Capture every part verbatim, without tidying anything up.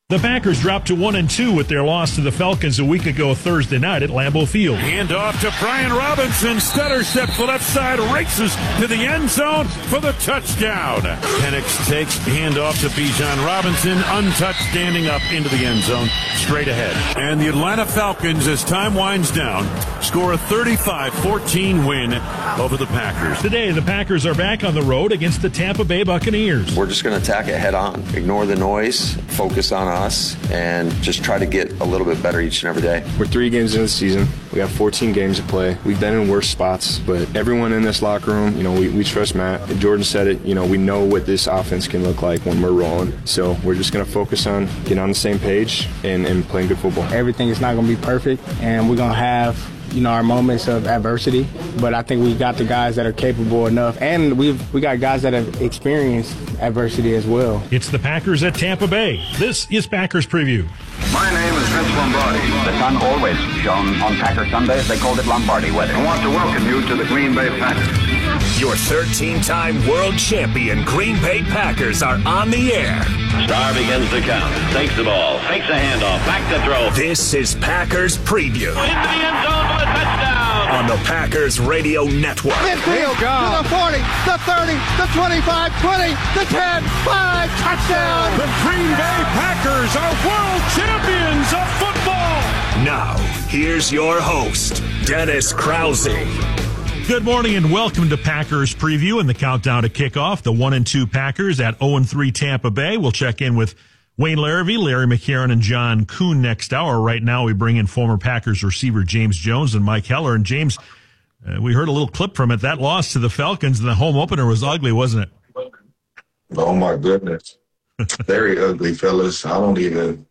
The Packers dropped to one and two with their loss to the Falcons a week ago Thursday night at Lambeau Field. Hand off to Brian Robinson. Stutter step to left side, races to the end zone for the touchdown. Penix takes hand off to Bijan Robinson, untouched, standing up into the end zone, straight ahead. And the Atlanta Falcons, as time winds down, score a thirty-five fourteen win over the Packers. Today, the Packers are back on the road against the Tampa Bay Buccaneers. We're just going to attack it head on, ignore the noise, focus on us, and just try to get a little bit better each and every day. We're three games into the season. We have fourteen games to play. We've been in worse spots, but everyone in this locker room, you know, we, we trust Matt. Jordan said it, you know, we know what this offense can look like when we're rolling. So we're just going to focus on getting on the same page and, and playing good football. Everything is not going to be perfect, and we're going to have, you know, our moments of adversity, but I think we got the guys that are capable enough, and we've we got guys that have experienced adversity as well. It's the Packers at Tampa Bay. This is Packers Preview. My name is Vince Lombardi. The sun always shone on Packer Sundays. They called it Lombardi weather. I want to welcome you to the Green Bay Packers. Your thirteen-time world champion Green Bay Packers are on the air. Star begins to count. Takes the ball. Fakes a handoff. Back to throw. This is Packers Preview. Into the end zone for the touchdown. On the Packers Radio Network. Midfield to the forty, the thirty, the twenty-five, twenty, the ten, five, touchdown. The Green Bay Packers are world champions of football. Now, here's your host, Dennis Krause. Good morning and welcome to Packers Preview and the countdown to kickoff. The one and two Packers at oh and three Tampa Bay. We'll check in with Wayne Larrivee, Larry McCarron, and John Kuhn next hour. Right now, we bring in former Packers receiver James Jones and Mike Heller. And James, uh, we heard a little clip from it. That loss to the Falcons in the home opener was ugly, wasn't it? Oh, my goodness. Very ugly, fellas. I don't even...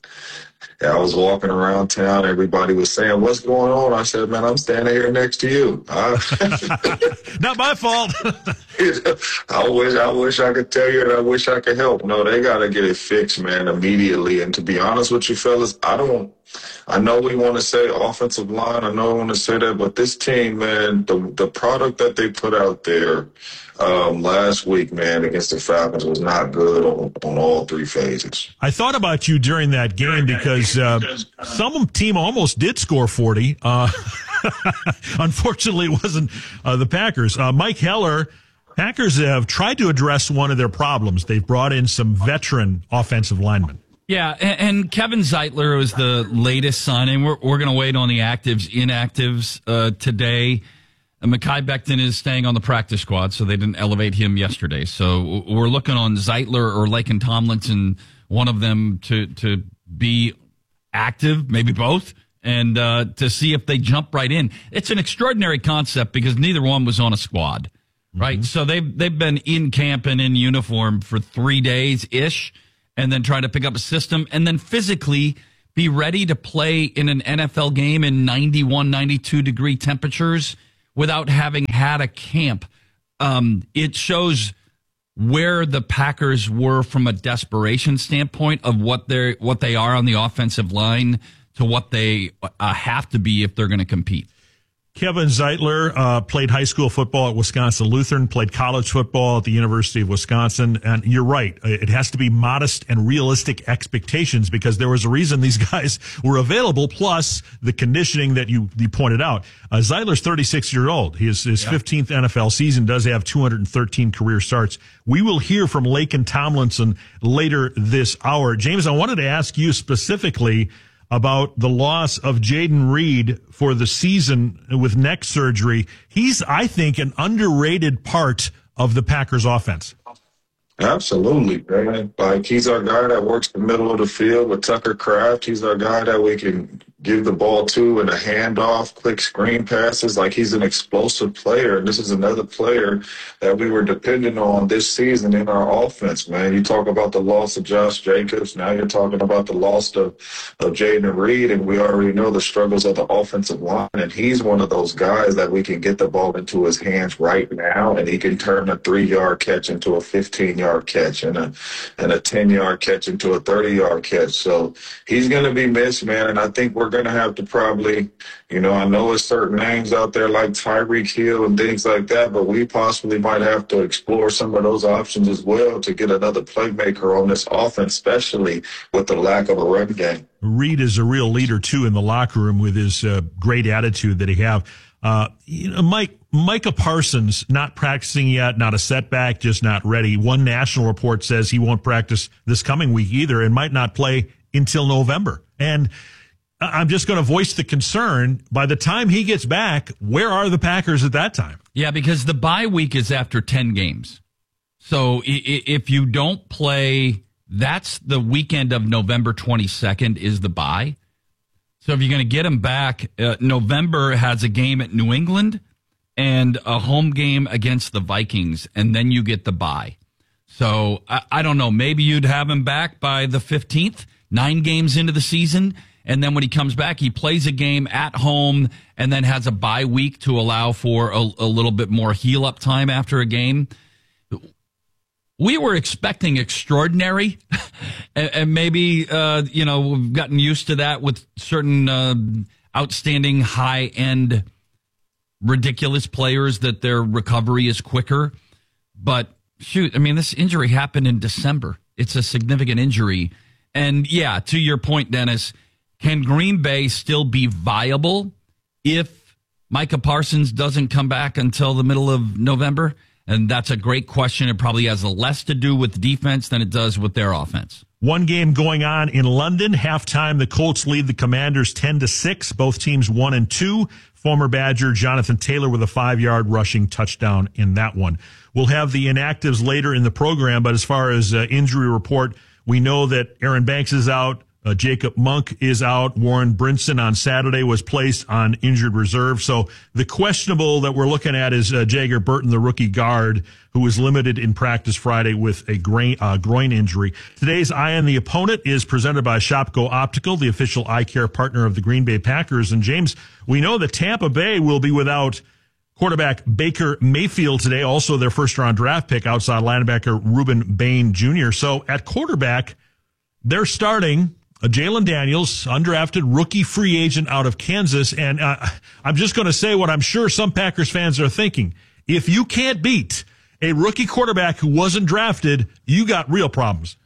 I was walking around town. Everybody was saying, "What's going on?" I said, "Man, I'm standing here next to you." I, Not my fault. I wish, I wish I could tell you, and I wish I could help. No, they got to get it fixed, man, immediately. And to be honest with you, fellas, I don't. I know we want to say offensive line. I know I want to say that, but this team, man, the the product that they put out there um, last week, man, against the Falcons was not good on, on all three phases. I thought about you during that game because uh, some team almost did score forty. Uh, unfortunately, it wasn't uh, the Packers. Uh, Mike Heller, Packers have tried to address one of their problems. They've brought in some veteran offensive linemen. Yeah, and Kevin Zeitler was the latest signing. We're we're going to wait on the actives, inactives uh, today. Uh, Mekhi Becton is staying on the practice squad, so they didn't elevate him yesterday. So we're looking on Zeitler or Laken Tomlinson, one of them to to be active, maybe both, and uh, to see if they jump right in. It's an extraordinary concept because neither one was on a squad, right? Mm-hmm. So they've they've been in camp and in uniform for three days ish. And then try to pick up a system and then physically be ready to play in an N F L game in ninety-one, ninety-two degree temperatures without having had a camp. Um, it shows where the Packers were from a desperation standpoint of what they're, what they are on the offensive line to what they uh, have to be if they're going to compete. Kevin Zeitler uh, played high school football at Wisconsin Lutheran, played college football at the University of Wisconsin. And you're right. It has to be modest and realistic expectations because there was a reason these guys were available, plus the conditioning that you, you pointed out. Uh, Zeitler's thirty-six years old. His, his yeah. fifteenth N F L season, does have two hundred thirteen career starts. We will hear from Laken Tomlinson later this hour. James, I wanted to ask you specifically about the loss of Jayden Reed for the season with neck surgery. He's, I think, an underrated part of the Packers offense. Absolutely, man. Like, he's our guy that works the middle of the field with Tucker Kraft. He's our guy that we can give the ball to in a handoff, quick screen passes. Like, he's an explosive player. And this is another player that we were dependent on this season in our offense, man. You talk about the loss of Josh Jacobs. Now you're talking about the loss of, of Jayden Reed, and we already know the struggles of the offensive line. And he's one of those guys that we can get the ball into his hands right now, and he can turn a three-yard catch into a fifteen-yard catch and a and a ten-yard catch into a thirty-yard catch. So he's going to be missed, man, and I think we're going to have to probably, you know, I know there's certain names out there like Tyreek Hill and things like that, but we possibly might have to explore some of those options as well to get another playmaker on this offense, especially with the lack of a run game. Reed is a real leader, too, in the locker room with his uh, great attitude that he have. Uh, you know, Mike, Micah Parsons not practicing yet, not a setback, just not ready. One national report says he won't practice this coming week either and might not play until November. And I'm just going to voice the concern. By the time he gets back, where are the Packers at that time? Yeah, because the bye week is after ten games. So if you don't play, that's the weekend of November twenty-second is the bye. So if you're going to get him back, uh, November has a game at New England and a home game against the Vikings, and then you get the bye. So I, I don't know. Maybe you'd have him back by the fifteenth, nine games into the season, and then when he comes back, he plays a game at home and then has a bye week to allow for a, a little bit more heal-up time after a game. We were expecting extraordinary, and, and maybe, uh, you know, we've gotten used to that with certain uh, outstanding, high-end, ridiculous players that their recovery is quicker. But, shoot, I mean, this injury happened in December. It's a significant injury. And, yeah, to your point, Dennis, can Green Bay still be viable if Micah Parsons doesn't come back until the middle of November? And that's a great question. It probably has less to do with defense than it does with their offense. One game going on in London. Halftime, the Colts lead the Commanders ten to six. Both teams one and two. Former Badger Jonathan Taylor with a five-yard rushing touchdown in that one. We'll have the inactives later in the program, but as far as uh, injury report, we know that Aaron Banks is out. Uh, Jacob Monk is out. Warren Brinson on Saturday was placed on injured reserve. So the questionable that we're looking at is uh, Jagger Burton, the rookie guard, who was limited in practice Friday with a grain, uh, groin injury. Today's Eye on the Opponent is presented by Shopko Optical, the official eye care partner of the Green Bay Packers. And James, we know that Tampa Bay will be without quarterback Baker Mayfield today, also their first-round draft pick, outside linebacker Reuben Bain Junior So at quarterback, they're starting Uh, Jalen Daniels, undrafted rookie free agent out of Kansas. And uh, I'm just going to say what I'm sure some Packers fans are thinking. If you can't beat a rookie quarterback who wasn't drafted, you got real problems.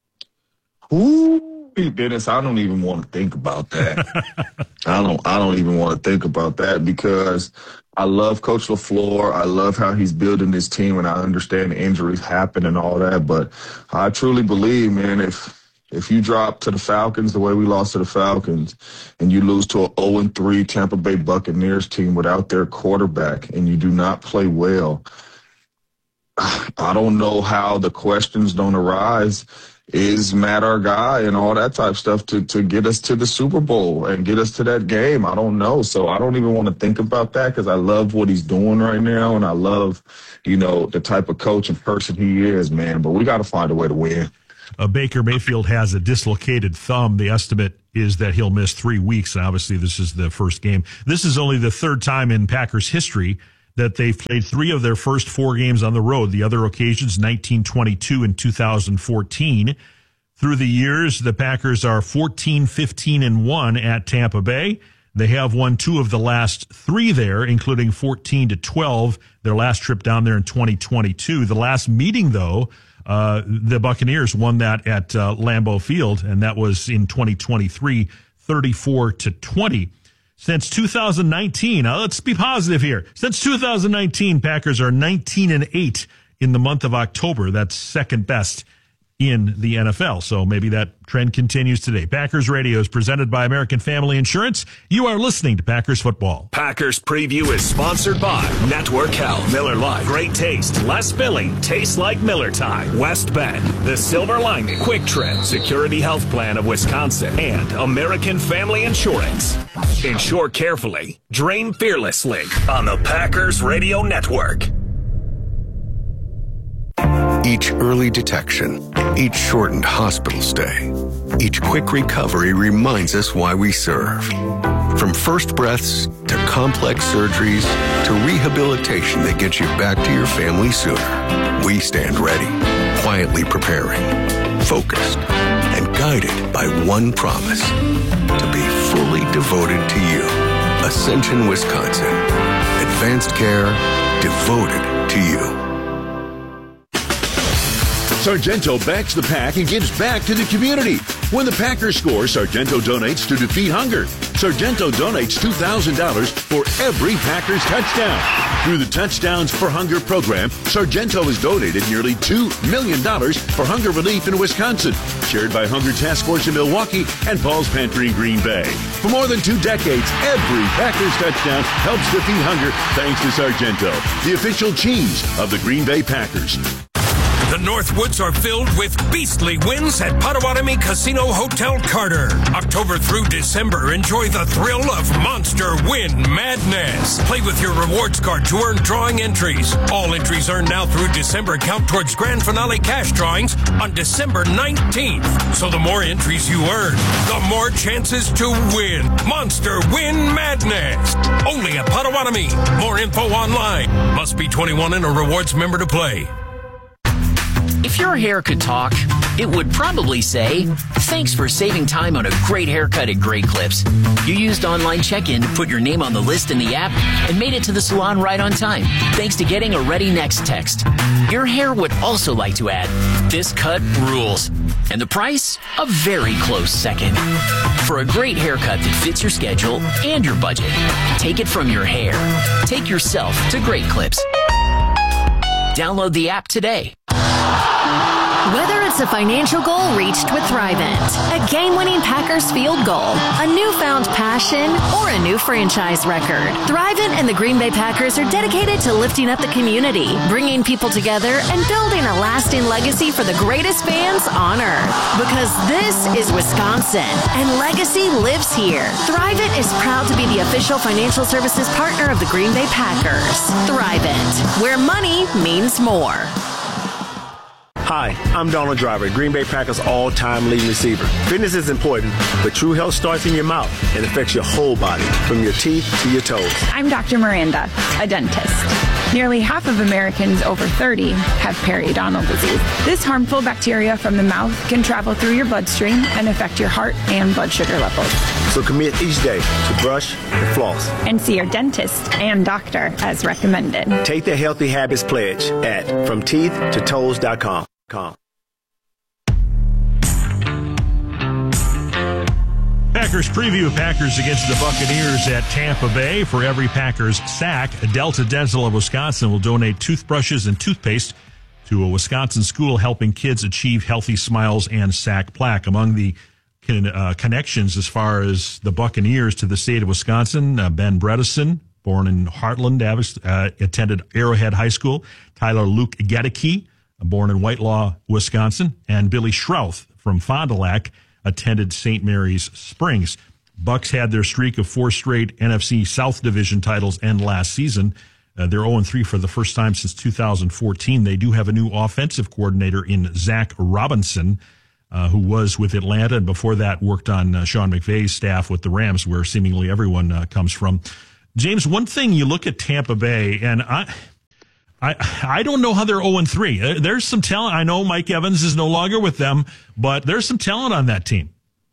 Ooh, Dennis, I don't even want to think about that. I don't I don't even want to think about that because I love Coach LaFleur. I love how he's building his team, and I understand injuries happen and all that. But I truly believe, man, if If you drop to the Falcons the way we lost to the Falcons and you lose to an oh and three Tampa Bay Buccaneers team without their quarterback and you do not play well, I don't know how the questions don't arise. Is Matt our guy and all that type of stuff to, to get us to the Super Bowl and get us to that game? I don't know. So I don't even want to think about that because I love what he's doing right now and I love, you know, the type of coach and person he is, man. But we got to find a way to win. Uh, Baker Mayfield has a dislocated thumb. The estimate is that he'll miss three weeks. And obviously, this is the first game. This is only the third time in Packers history that they've played three of their first four games on the road. The other occasions, nineteen twenty-two and two thousand fourteen. Through the years, the Packers are fourteen, fifteen, and one at Tampa Bay. They have won two of the last three there, including fourteen to twelve, their last trip down there in twenty twenty-two. The last meeting, though, Uh, the Buccaneers won that at uh, Lambeau Field, and that was in twenty twenty-three, thirty-four to twenty. Since two thousand nineteen, now let's be positive here. Since two thousand nineteen, Packers are nineteen and eight in the month of October. That's second best in the N F L. So maybe that trend continues today. Packers Radio is presented by American Family Insurance. You are listening to Packers Football. Packers Preview is sponsored by Network Health, Miller Lite, great taste, less filling, tastes like Miller time, West Bend, The Silver Lining, Quick Trip, Security Health Plan of Wisconsin, and American Family Insurance. Insure carefully, drain fearlessly on the Packers Radio Network. Each early detection, each shortened hospital stay, each quick recovery reminds us why we serve. From first breaths to complex surgeries to rehabilitation that gets you back to your family sooner, we stand ready, quietly preparing, focused, and guided by one promise, to be fully devoted to you. Ascension, Wisconsin. Advanced care devoted to you. Sargento backs the Pack and gives back to the community. When the Packers score, Sargento donates to defeat hunger. Sargento donates two thousand dollars for every Packers touchdown. Through the Touchdowns for Hunger program, Sargento has donated nearly two million dollars for hunger relief in Wisconsin, shared by Hunger Task Force in Milwaukee and Paul's Pantry in Green Bay. For more than two decades, every Packers touchdown helps defeat hunger thanks to Sargento, the official cheese of the Green Bay Packers. The Northwoods are filled with beastly wins at Potawatomi Casino Hotel Carter. October through December, enjoy the thrill of Monster Win Madness. Play with your rewards card to earn drawing entries. All entries earned now through December count towards grand finale cash drawings on December nineteenth. So the more entries you earn, the more chances to win. Monster Win Madness. Only at Potawatomi. More info online. Must be twenty-one and a rewards member to play. If your hair could talk, it would probably say, thanks for saving time on a great haircut at Great Clips. You used online check-in to put your name on the list in the app and made it to the salon right on time, thanks to getting a Ready Next text. Your hair would also like to add, this cut rules. And the price? A very close second. For a great haircut that fits your schedule and your budget, take it from your hair. Take yourself to Great Clips. Download the app today. Whether it's a financial goal reached with Thrivent, a game-winning Packers field goal, a newfound passion, or a new franchise record, Thrivent and the Green Bay Packers are dedicated to lifting up the community, bringing people together, and building a lasting legacy for the greatest fans on earth. Because this is Wisconsin, and legacy lives here. Thrivent is proud to be the official financial services partner of the Green Bay Packers. Thrivent, where money means more. Hi, I'm Donald Driver, Green Bay Packers all-time leading receiver. Fitness is important, but true health starts in your mouth and affects your whole body, from your teeth to your toes. I'm Doctor Miranda, a dentist. Nearly half of Americans over thirty have periodontal disease. This harmful bacteria from the mouth can travel through your bloodstream and affect your heart and blood sugar levels. So commit each day to brush and floss. And see your dentist and doctor as recommended. Take the Healthy Habits Pledge at from teeth to toes dot com. Com. Packers preview. Packers against the Buccaneers at Tampa Bay. For every Packers sack, Delta Dental of Wisconsin will donate toothbrushes and toothpaste to a Wisconsin school helping kids achieve healthy smiles and sack plaque. Among the uh, connections as far as the Buccaneers to the state of Wisconsin, uh, Ben Bredesen, born in Heartland, uh, attended Arrowhead High School. Tyler Luke Gedeke, born in Whitelaw, Wisconsin, and Billy Schrouth from Fond du Lac attended Saint Mary's Springs. Bucks had their streak of four straight N F C South Division titles end last season. Uh, they're oh and three for the first time since two thousand fourteen. They do have a new offensive coordinator in Zach Robinson, uh, who was with Atlanta, and before that worked on uh, Sean McVay's staff with the Rams, where seemingly everyone uh, comes from. James, one thing, you look at Tampa Bay, and I... I I don't know how they're oh and three. There's some talent. I know Mike Evans is no longer with them, but there's some talent on that team.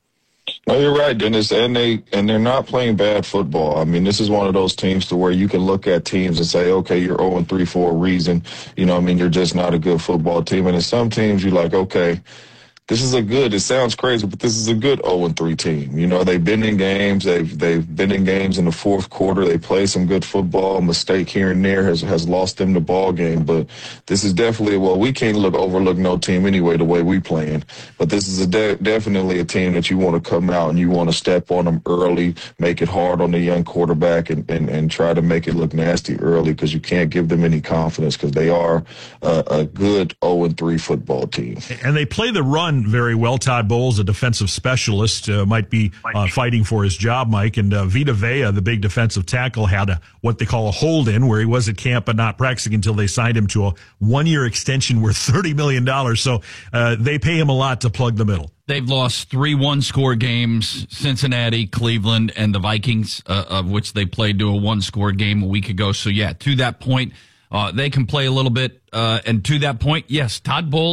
No, you're right, Dennis, and they and they're not playing bad football. I mean, this is one of those teams to where you can look at teams and say, okay, you're oh and three for a reason. You know, I mean, you're just not a good football team. And in some teams, you're like, okay, this is a good, it sounds crazy, but this is a good oh and three team. You know, they've been in games. They've they've been in games in the fourth quarter. They play some good football. A mistake here and there has, has lost them the ball game. But this is definitely, well, we can't look overlook no team anyway the way we playing. But this is a de- definitely a team that you want to come out and you want to step on them early, make it hard on the young quarterback, and, and, and try to make it look nasty early, because you can't give them any confidence, because they are a, a good oh and three football team. And they play the run very well. Todd Bowles, a defensive specialist, uh, might be uh, fighting for his job, Mike. And uh, Vita Vea, the big defensive tackle, had a, what they call a hold-in, where he was at camp but not practicing until they signed him to a one-year extension worth thirty million dollars. So uh, they pay him a lot to plug the middle. They've lost three one-score games, Cincinnati, Cleveland, and the Vikings, uh, of which they played to a one-score game a week ago. So, yeah, to that point, uh, they can play a little bit. Uh, and to that point, yes, Todd Bowles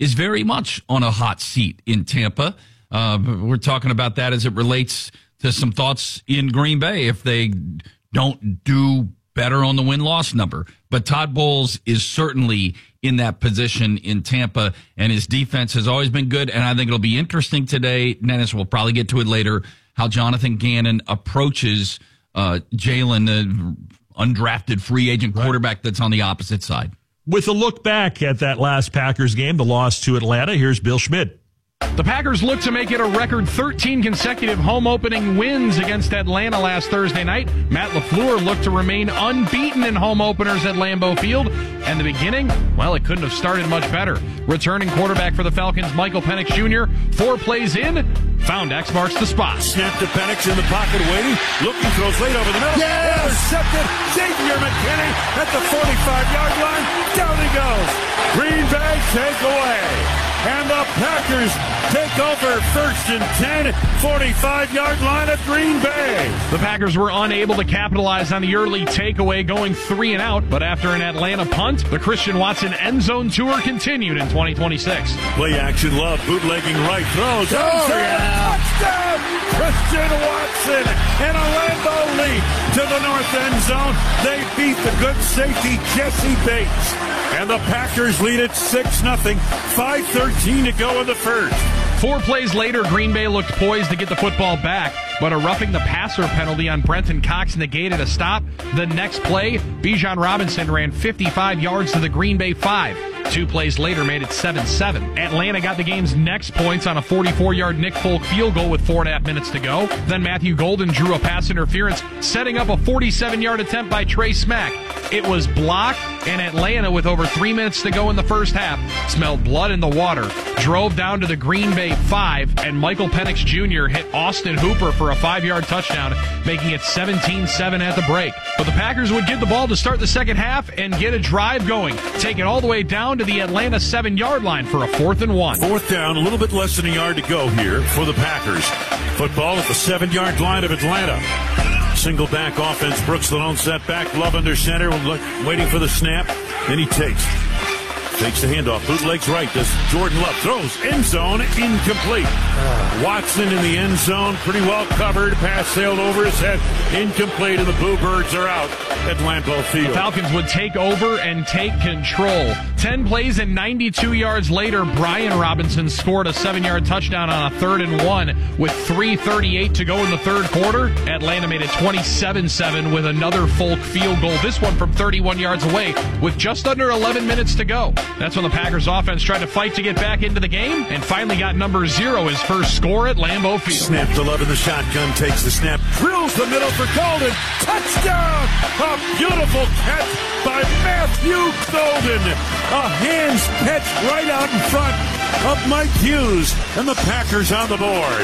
is very much on a hot seat in Tampa. Uh, we're talking about that as it relates to some thoughts in Green Bay if they don't do better on the win-loss number. But Todd Bowles is certainly in that position in Tampa, and his defense has always been good. And I think it'll be interesting today, Dennis, we'll probably get to it later, how Jonathan Gannon approaches uh, Jalen, the undrafted free agent quarterback right. that's on the opposite side. With a look back at that last Packers game, the loss to Atlanta, here's Bill Schmidt. The Packers look to make it a record thirteen consecutive home opening wins against Atlanta last Thursday night. Matt LaFleur looked to remain unbeaten in home openers at Lambeau Field. And the beginning, well, it couldn't have started much better. Returning quarterback for the Falcons, Michael Penix Junior, four plays in, found X marks the spot. Snap to Penix in the pocket waiting, looking, throws late over the middle. Yes! Intercepted, Xavier McKinney at the forty-five-yard line. Down he goes. Green Bay take away. And the Packers take over first and ten, forty-five-yard line at Green Bay. The Packers were unable to capitalize on the early takeaway, going three and out. But after an Atlanta punt, the Christian Watson end zone tour continued in twenty twenty-six. Play action love, bootlegging right, throws. Oh, yeah. Touchdown! Christian Watson and a Lambeau lead to the north end zone. They beat the good safety Jesse Bates. And the Packers lead it six nothing. five thirteen to go in the first. Four plays later, Green Bay looked poised to get the football back, but a roughing the passer penalty on Brenton Cox negated a stop. The next play, Bijan Robinson ran fifty-five yards to the Green Bay five. Two plays later made it seven seven. Atlanta got the game's next points on a forty-four-yard Nick Folk field goal with four and a half minutes to go. Then Matthew Golden drew a pass interference, setting up a forty-seven-yard attempt by Trey Smack. It was blocked, and Atlanta, with over three minutes to go in the first half, smelled blood in the water, drove down to the Green Bay five, and Michael Penix Junior hit Austin Hooper for a five-yard touchdown, making it seventeen seven at the break. But the Packers would get the ball to start the second half and get a drive going, take it all the way down to the Atlanta seven-yard line for a fourth and one. Fourth down, a little bit less than a yard to go here for the Packers. Football at the seven-yard line of Atlanta. Single back offense. Brooks the lone set back. Love under center. Waiting for the snap. Then he takes. Takes the handoff. Bootlegs right. Does Jordan Love. Throws. End zone. Incomplete. Watson in the end zone. Pretty well covered. Pass sailed over his head. Incomplete. And the Bluebirds are out at Lambeau Field. The Falcons would take over and take control. Ten plays and ninety-two yards later, Brian Robinson scored a seven-yard touchdown on a third and one with three thirty-eight to go in the third quarter. Atlanta made it twenty-seven seven with another Folk field goal, this one from thirty-one yards away with just under eleven minutes to go. That's when the Packers offense tried to fight to get back into the game and finally got number zero, his first score at Lambeau Field. Snap to Love in the shotgun, takes the snap, drills the middle for Golden. Touchdown! A beautiful catch by Matthew Golden. A hands catch right out in front of Mike Hughes, and the Packers on the board.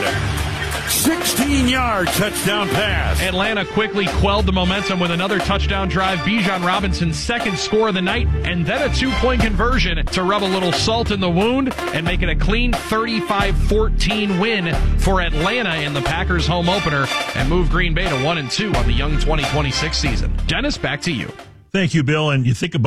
sixteen-yard touchdown pass. Atlanta quickly quelled the momentum with another touchdown drive. Bijan Robinson's second score of the night, and then a two-point conversion to rub a little salt in the wound and make it a clean thirty-five fourteen win for Atlanta in the Packers home opener and move Green Bay to one and two on the young twenty twenty-six season. Dennis, back to you. Thank you, Bill. And you think about